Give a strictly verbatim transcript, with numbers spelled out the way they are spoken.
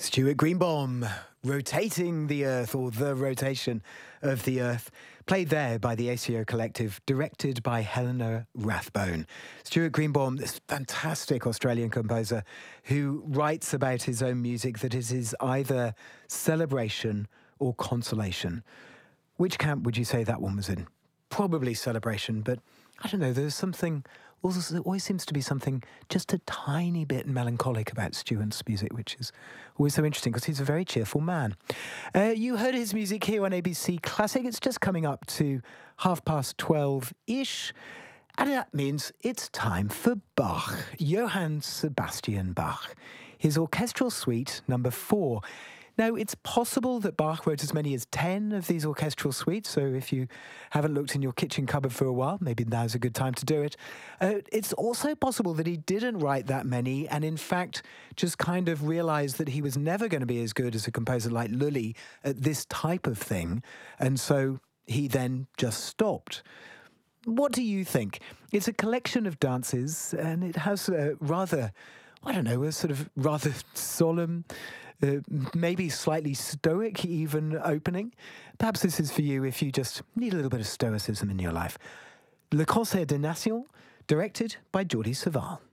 Stuart Greenbaum, Rotating the Earth, or The Rotation of the Earth, played there by the A C O Collective, directed by Helena Rathbone. Stuart Greenbaum, this fantastic Australian composer who writes about his own music that it is either celebration or consolation. Which camp would you say that one was in? Probably celebration, but I don't know, there's something, also there always seems to be something just a tiny bit melancholic about Stuart's music, which is always so interesting because he's a very cheerful man. Uh, you heard his music here on A B C Classic. It's just coming up to half past twelve-ish, and that means it's time for Bach, Johann Sebastian Bach, his orchestral suite number four. Now, it's possible that Bach wrote as many as ten of these orchestral suites, so if you haven't looked in your kitchen cupboard for a while, maybe now's a good time to do it. Uh, it's also possible that he didn't write that many and, in fact, just kind of realised that he was never going to be as good as a composer like Lully at this type of thing, and so he then just stopped. What do you think? It's a collection of dances, and it has a rather, I don't know, a sort of rather solemn, Uh, maybe slightly stoic even opening. Perhaps this is for you if you just need a little bit of stoicism in your life. Le Concert des Nations, directed by Jordi Savall.